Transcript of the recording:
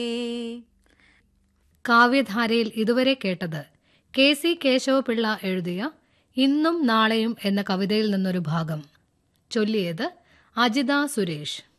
കാവ്യധാരയിൽ ഇതുവരെ കേട്ടത് KC കേശവപിള്ള എഴുതിയ ഇന്നും നാളെയും എന്ന കവിതയിൽ നിന്നൊരു ഭാഗം. ചൊല്ലിയത് അജിത സുരേഷ്.